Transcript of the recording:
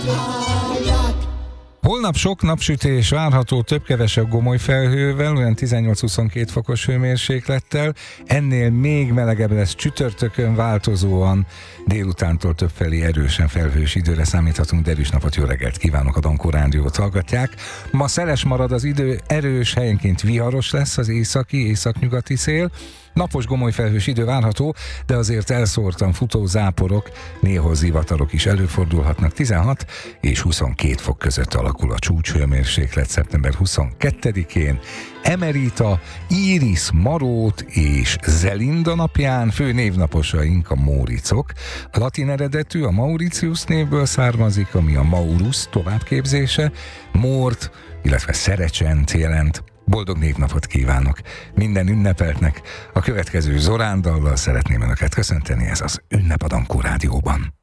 Holnap sok napsütés várható, több-kevesebb gomoly felhővel, olyan 18-22 fokos hőmérséklettel. Ennél még melegebb lesz csütörtökön, változóan délutántól többfelé erősen felhős időre számíthatunk. Derűs napot, jó reggelt kívánok, a Dankó Rádiót hallgatják. Ma szeles marad az idő, erős, helyenként viharos lesz az északnyugati szél. Napos gomoly felhős idő várható, de azért elszórtan futó záporok, néhol zivatarok is előfordulhatnak. 16 és 22 fok között alakul a csúcshőmérséklet szeptember 22-én. Emerita, Iris, Marót és Zelinda napján fő névnaposaink a Móricok. A latin eredetű, a Mauritius névből származik, ami a Maurus továbbképzése, Mórt, illetve Szerecsent jelent. Boldog névnapot kívánok minden ünnepeltnek. A következő Zorán dallal szeretném önöket köszönteni, ez az Ünnep a Dankó Rádióban.